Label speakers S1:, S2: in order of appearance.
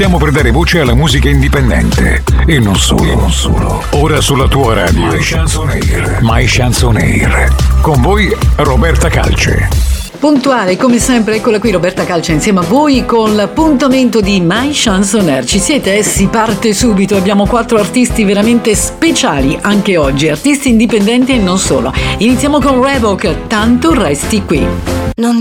S1: Stiamo per dare voce alla musica indipendente e non solo. Ora sulla tua radio My Chanson Air. Con voi Roberta Calce.
S2: Puntuale, come sempre, eccola qui Roberta Calce insieme a voi con l'appuntamento di My Chanson Air. Ci siete? Si parte subito, abbiamo 4 artisti veramente speciali anche oggi, artisti indipendenti e non solo. Iniziamo con Revok, Tanto resti qui.
S3: Non